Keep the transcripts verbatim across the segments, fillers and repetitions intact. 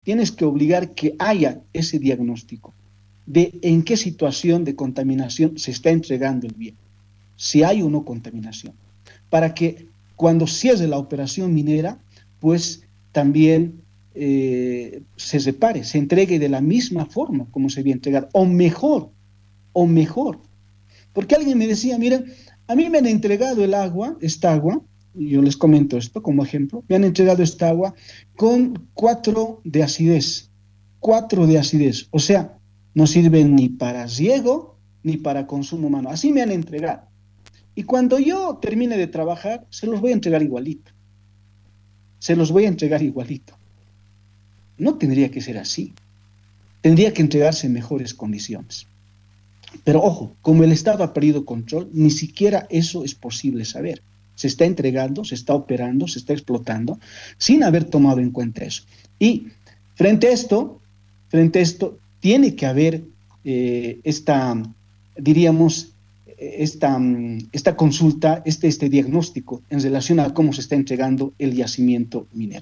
tienes que obligar que haya ese diagnóstico de en qué situación de contaminación se está entregando el bien, si hay o no contaminación, para que cuando cierre la operación minera, pues también eh, se repare, se entregue de la misma forma como se había entregado, o mejor, o mejor. Porque alguien me decía, miren, a mí me han entregado el agua, esta agua, y yo les comento esto como ejemplo, me han entregado esta agua con cuatro de acidez, cuatro de acidez, o sea, no sirven ni para riego ni para consumo humano, así me han entregado. Y cuando yo termine de trabajar, se los voy a entregar igualito, se los voy a entregar igualito. No tendría que ser así, tendría que entregarse en mejores condiciones. Pero ojo, como el Estado ha perdido control, ni siquiera eso es posible saber. Se está entregando, se está operando, se está explotando, sin haber tomado en cuenta eso. Y frente a esto, frente a esto, tiene que haber eh, esta, diríamos, esta, esta consulta, este, este diagnóstico en relación a cómo se está entregando el yacimiento minero.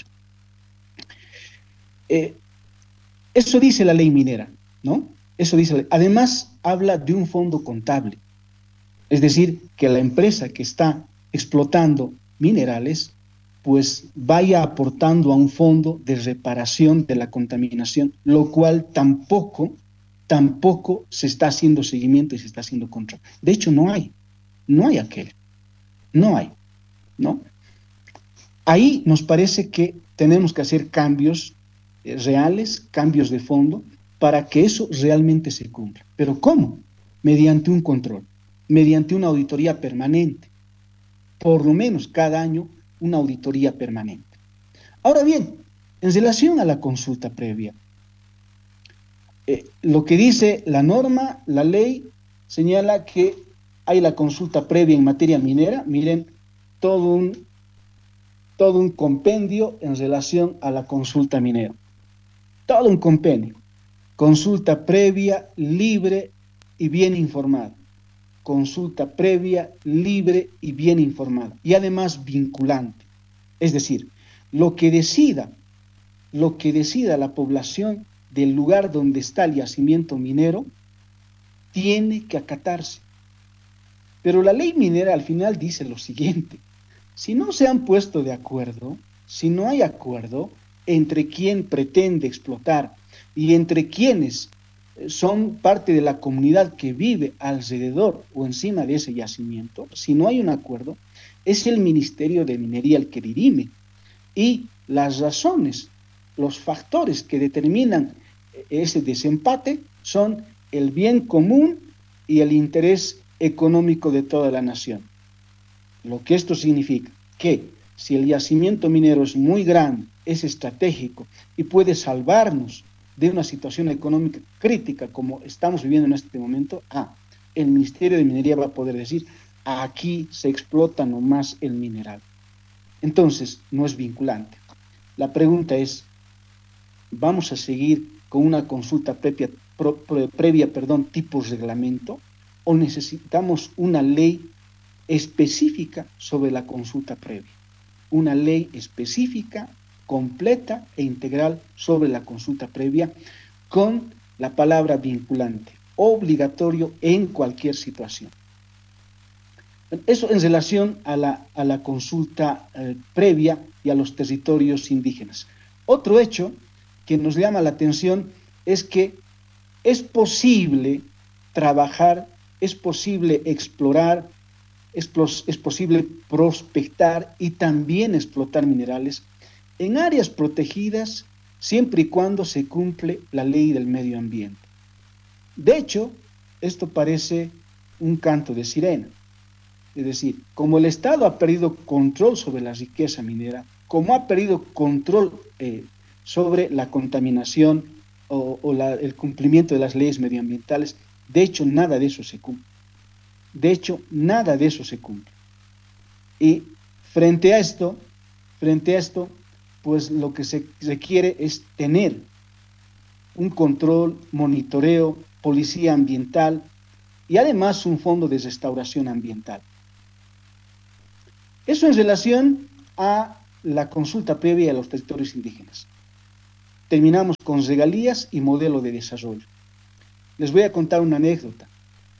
Eh, Eso dice la ley minera, ¿no? Eso dice. Además, habla de un fondo contable. Es decir, que la empresa que está explotando minerales, pues vaya aportando a un fondo de reparación de la contaminación, lo cual tampoco, tampoco se está haciendo seguimiento y se está haciendo control. De hecho, no hay, no hay aquel, no hay, ¿no? Ahí nos parece que tenemos que hacer cambios eh, reales, cambios de fondo, para que eso realmente se cumpla. ¿Pero cómo? Mediante un control, mediante una auditoría permanente, por lo menos cada año una auditoría permanente. Ahora bien, en relación a la consulta previa, eh, lo que dice la norma, la ley, señala que hay la consulta previa en materia minera, miren, todo un, todo un compendio en relación a la consulta minera, todo un compendio, consulta previa, libre y bien informada. Consulta previa, libre y bien informada, y además vinculante. Es decir, lo que decida, lo que decida la población del lugar donde está el yacimiento minero, tiene que acatarse. Pero la ley minera al final dice lo siguiente: si no se han puesto de acuerdo, si no hay acuerdo entre quien pretende explotar y entre quienes son parte de la comunidad que vive alrededor o encima de ese yacimiento, si no hay un acuerdo, es el Ministerio de Minería el que dirime. Y las razones, los factores que determinan ese desempate son el bien común y el interés económico de toda la nación. Lo que esto significa que si el yacimiento minero es muy grande, es estratégico y puede salvarnos de una situación económica crítica como estamos viviendo en este momento, ah, el Ministerio de Minería va a poder decir, aquí se explota nomás el mineral. Entonces, no es vinculante. La pregunta es, ¿vamos a seguir con una consulta previa, pro, pre, previa perdón, tipo reglamento, o necesitamos una ley específica sobre la consulta previa? Una ley específica, completa e integral sobre la consulta previa, con la palabra vinculante, obligatorio en cualquier situación. Eso en relación a la, a la consulta eh, previa y a los territorios indígenas. Otro hecho que nos llama la atención es que es posible trabajar, es posible explorar, es, es posible prospectar y también explotar minerales en áreas protegidas siempre y cuando se cumple la ley del medio ambiente. De hecho, esto parece un canto de sirena. Es decir, como el Estado ha perdido control sobre la riqueza minera, como ha perdido control eh, sobre la contaminación o, o la, el cumplimiento de las leyes medioambientales, de hecho, nada de eso se cumple. De hecho, nada de eso se cumple. Y frente a esto, frente a esto, pues lo que se requiere es tener un control, monitoreo, policía ambiental y además un fondo de restauración ambiental. Eso en relación a la consulta previa a los territorios indígenas. terminamos con regalías y modelo de desarrollo. Les voy a contar una anécdota.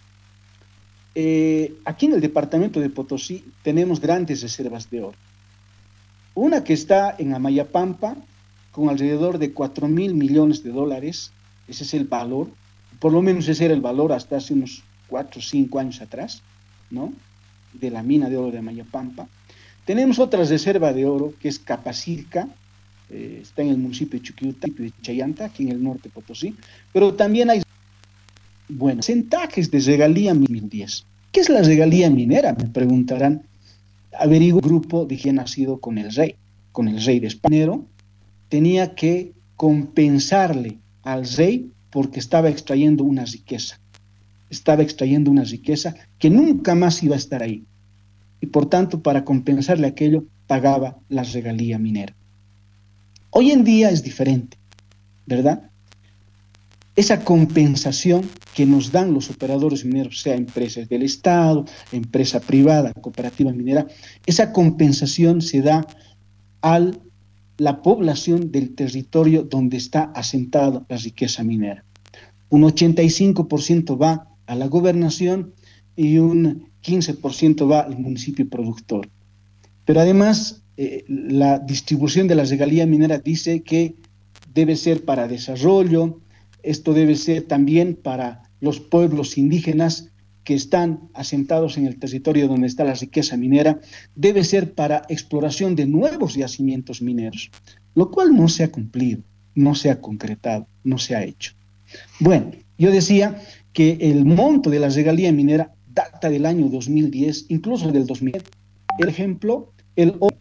Eh, aquí en el departamento de Potosí tenemos grandes reservas de oro. Una que está en Amayapampa, con alrededor de cuatro mil millones de dólares, ese es el valor, por lo menos ese era el valor hasta hace unos cuatro o cinco años atrás, ¿no? De la mina de oro de Amayapampa. Tenemos otra reserva de oro que es Capacirca, eh, está en el municipio de Chuquiuta, de Chayanta, aquí en el norte de Potosí, pero también hay, bueno, porcentajes de regalía dos mil diez. ¿Qué es la regalía minera? Me preguntarán. Averiguo un grupo de quien ha nacido con el rey, con el rey de España, tenía que compensarle al rey porque estaba extrayendo una riqueza, estaba extrayendo una riqueza que nunca más iba a estar ahí. Y por tanto, para compensarle aquello, pagaba la regalía minera. Hoy en día es diferente, ¿verdad? Esa compensación que nos dan los operadores mineros, sea empresas del Estado, empresa privada, cooperativa minera, esa compensación se da a la población del territorio donde está asentada la riqueza minera. Un ochenta y cinco por ciento va a la gobernación y un quince por ciento va al municipio productor. Pero además, eh, la distribución de la regalía minera dice que debe ser para desarrollo, esto debe ser también para los pueblos indígenas que están asentados en el territorio donde está la riqueza minera, debe ser para exploración de nuevos yacimientos mineros, lo cual no se ha cumplido, no se ha concretado, no se ha hecho. Bueno, yo decía que el monto de la regalía minera data del año dos mil diez, incluso del dos mil diez. El ejemplo, el oro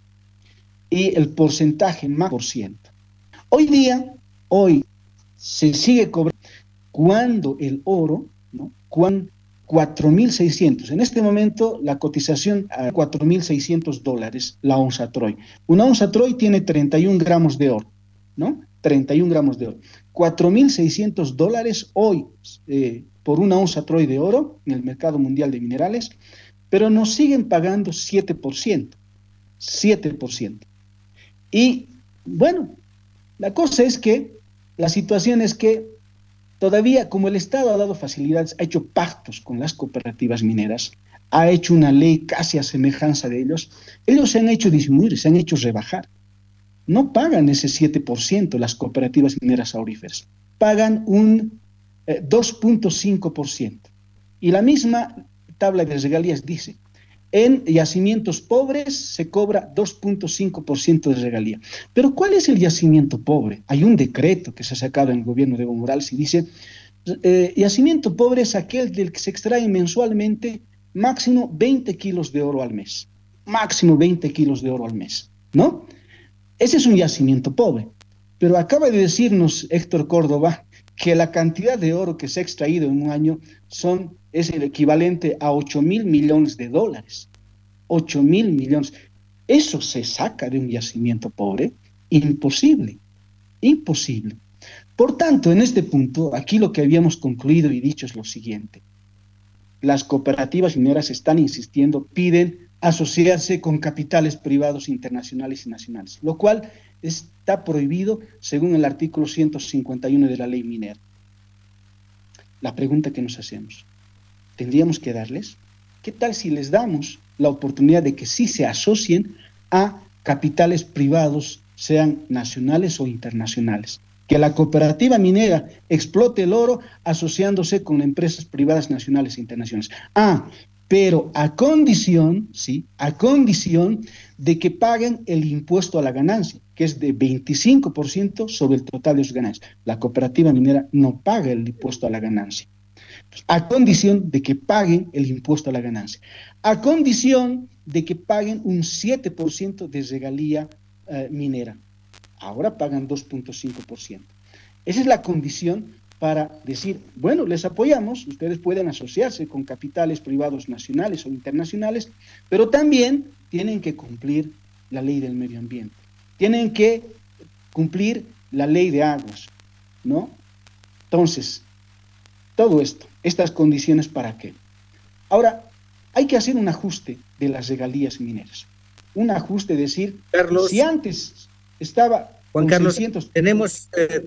y el porcentaje más por ciento. Hoy día, hoy se sigue cobrando cuando el oro, ¿no? Cuando cuatro mil seiscientos, en este momento la cotización a cuatro mil seiscientos dólares la onza Troy. Una onza Troy tiene treinta y un gramos de oro, ¿no? treinta y un gramos de oro. cuatro mil seiscientos dólares hoy eh, por una onza Troy de oro en el mercado mundial de minerales, pero nos siguen pagando siete por ciento. siete por ciento. Y bueno, la cosa es que, la situación es que todavía, como el Estado ha dado facilidades, ha hecho pactos con las cooperativas mineras, ha hecho una ley casi a semejanza de ellos, ellos se han hecho disminuir, se han hecho rebajar. No pagan ese siete por ciento las cooperativas mineras auríferas, pagan un eh, dos punto cinco por ciento. Y la misma tabla de regalías dice, en yacimientos pobres se cobra dos punto cinco por ciento de regalía. Pero ¿cuál es el yacimiento pobre? Hay un decreto que se ha sacado en el gobierno de Evo Morales y dice, eh, yacimiento pobre es aquel del que se extrae mensualmente máximo veinte kilos de oro al mes. Máximo veinte kilos de oro al mes, ¿no? Ese es un yacimiento pobre. Pero acaba de decirnos Héctor Córdoba que la cantidad de oro que se ha extraído en un año son, es el equivalente a ocho mil millones de dólares. ocho mil millones. ¿Eso se saca de un yacimiento pobre? Imposible, imposible. Por tanto, en este punto, aquí lo que habíamos concluido y dicho es lo siguiente. Las cooperativas mineras están insistiendo, piden asociarse con capitales privados internacionales y nacionales, lo cual está prohibido según el artículo ciento cincuenta y uno de la ley minera. La pregunta que nos hacemos, ¿tendríamos que darles? ¿Qué tal si les damos la oportunidad de que sí se asocien a capitales privados, sean nacionales o internacionales? Que la cooperativa minera explote el oro asociándose con empresas privadas nacionales e internacionales. Ah, pero a condición, sí, a condición de que paguen el impuesto a la ganancia, que es de veinticinco por ciento sobre el total de sus ganancias. La cooperativa minera no paga el impuesto a la ganancia, a condición de que paguen el impuesto a la ganancia, a condición de que paguen un siete por ciento de regalía eh, minera. Ahora pagan dos punto cinco por ciento. Esa es la condición para decir, bueno, les apoyamos, ustedes pueden asociarse con capitales privados nacionales o internacionales, pero también tienen que cumplir la ley del medio ambiente, tienen que cumplir la ley de aguas, ¿no? Entonces, todo esto, estas condiciones, ¿para qué? Ahora, hay que hacer un ajuste de las regalías mineras, un ajuste, decir, Carlos, si antes estaba... Juan con Carlos, seiscientos. tenemos, eh,